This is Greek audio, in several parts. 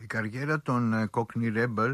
καριέρα των Cockney Rebel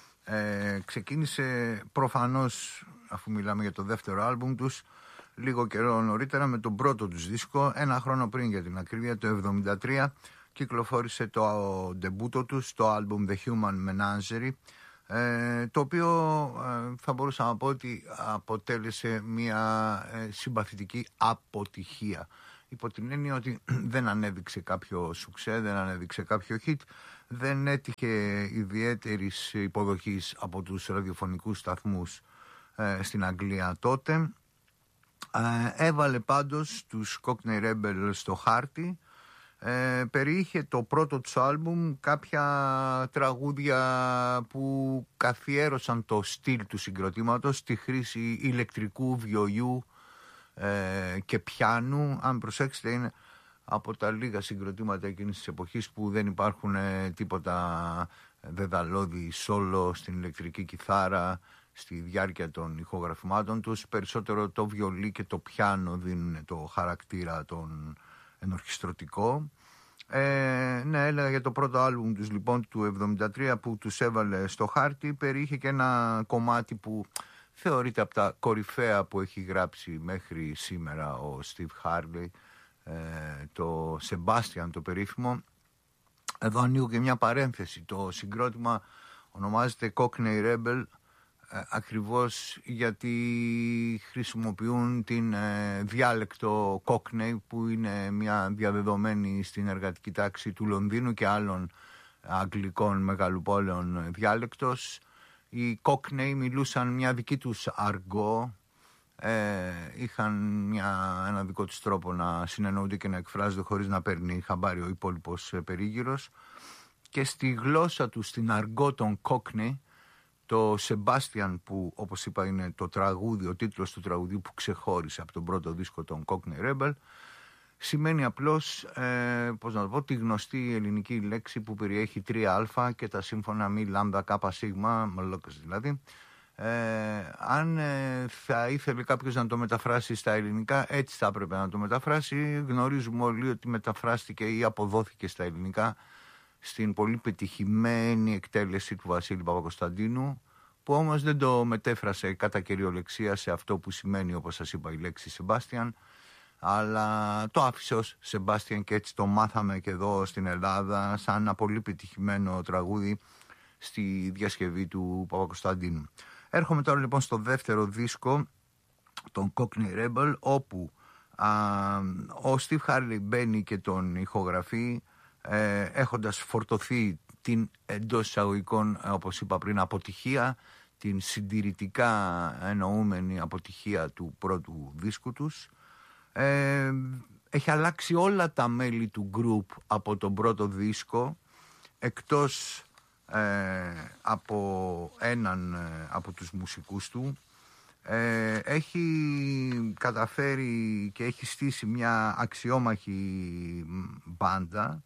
ξεκίνησε προφανώς, αφού μιλάμε για το δεύτερο άλμπουμ τους, λίγο καιρό νωρίτερα με τον πρώτο τους δίσκο. Ένα χρόνο πριν, για την ακρίβεια, το 1973 κυκλοφόρησε το ντεμπούτο τους, το άλμπουμ The Human Menagerie, το οποίο θα μπορούσα να πω ότι αποτέλεσε μια συμπαθητική αποτυχία, υπό την έννοια ότι δεν ανέδειξε κάποιο σουξέ, δεν ανέδειξε κάποιο hit, δεν έτυχε ιδιαίτερης υποδοχής από τους ραδιοφωνικούς σταθμούς στην Αγγλία τότε. Έβαλε πάντως τους Cockney Rebel στο χάρτη. Περιείχε το πρώτο του άλμπουμ κάποια τραγούδια που καθιέρωσαν το στυλ του συγκροτήματος, τη χρήση ηλεκτρικού βιολιού και πιάνου. Αν προσέξετε, είναι από τα λίγα συγκροτήματα εκείνης της εποχής που δεν υπάρχουν τίποτα δεδαλώδη σόλο στην ηλεκτρική κιθάρα στη διάρκεια των ηχογραφημάτων τους. Περισσότερο το βιολί και το πιάνο δίνουν το χαρακτήρα τον ενορχιστρωτικό. Ναι, έλεγα για το πρώτο άλμπουμ τους λοιπόν του 1973 που τους έβαλε στο χάρτη. Περιείχε και ένα κομμάτι που θεωρείται από τα κορυφαία που έχει γράψει μέχρι σήμερα ο Steve Harley, το Sebastian το περίφημο. Εδώ ανοίγω και μια παρένθεση. Το συγκρότημα ονομάζεται Cockney Rebel ακριβώς γιατί χρησιμοποιούν την διάλεκτο Cockney, που είναι μια διαδεδομένη στην εργατική τάξη του Λονδίνου και άλλων αγγλικών μεγαλοπόλεων διάλεκτος. Οι Cockney μιλούσαν μια δική τους αργό, είχαν ένα δικό τους τρόπο να συνεννοούνται και να εκφράζονται χωρίς να παίρνει χαμπάρι ο υπόλοιπος περίγυρος, και στη γλώσσα τους, στην αργό των Cockney, το Sebastian, που όπως είπα είναι το τραγούδι, ο τίτλος του τραγουδιού που ξεχώρισε από τον πρώτο δίσκο των Cockney Rebel, σημαίνει απλώς, πώς να το πω, τη γνωστή ελληνική λέξη που περιέχει 3α και τα σύμφωνα μη λάμδα κάπα σίγμα, μαλόκας δηλαδή. Αν θα ήθελε κάποιος να το μεταφράσει στα ελληνικά, έτσι θα έπρεπε να το μεταφράσει. Γνωρίζουμε όλοι ότι μεταφράστηκε ή αποδόθηκε στα ελληνικά στην πολύ πετυχημένη εκτέλεση του Βασίλη Παπακοσταντίνου, που όμως δεν το μετέφρασε κατά κυριολεξία σε αυτό που σημαίνει, όπως σας είπα, η λέξη Σεμπάστιαν, αλλά το άφησε ως Σεμπάστιαν και έτσι το μάθαμε και εδώ στην Ελλάδα σαν ένα πολύ πετυχημένο τραγούδι στη διασκευή του Παπακοσταντίνου. Έρχομαι τώρα λοιπόν στο δεύτερο δίσκο, τον Cockney Rebel, όπου ο Steve Harley μπαίνει και τον ηχογραφεί, έχοντας φορτωθεί την εντός εισαγωγικών, όπως είπα πριν, αποτυχία, την συντηρητικά εννοούμενη αποτυχία του πρώτου δίσκου τους. Έχει αλλάξει όλα τα μέλη του group από τον πρώτο δίσκο, εκτός από έναν από τους μουσικούς του. Έχει καταφέρει και έχει στήσει μια αξιόμαχη μπάντα.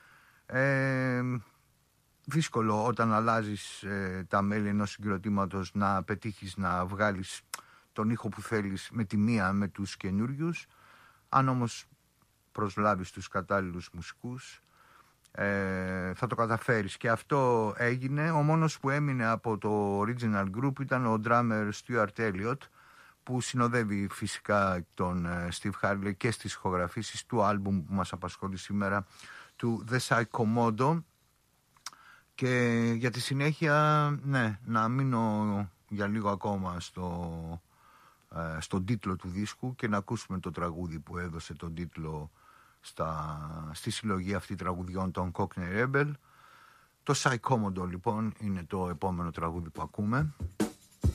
Δύσκολο όταν αλλάζεις τα μέλη ενός συγκροτήματος να πετύχεις να βγάλεις τον ήχο που θέλεις με τη μία με τους καινούριους. Αν όμως προσλάβεις τους κατάλληλους μουσικούς, θα το καταφέρεις, και αυτό έγινε. Ο μόνος που έμεινε από το original group ήταν ο drummer Stuart Elliott, που συνοδεύει φυσικά τον Steve Harley και στις ηχογραφήσεις του άλμπουμ που μας απασχολεί σήμερα, του The Psychomodo. Και για τη συνέχεια, ναι, να μείνω για λίγο ακόμα στον τίτλο του δίσκου και να ακούσουμε το τραγούδι που έδωσε τον τίτλο στη συλλογή αυτή τραγουδιών των Cockney Rebel. Το Psychomodo λοιπόν είναι το επόμενο τραγούδι που ακούμε.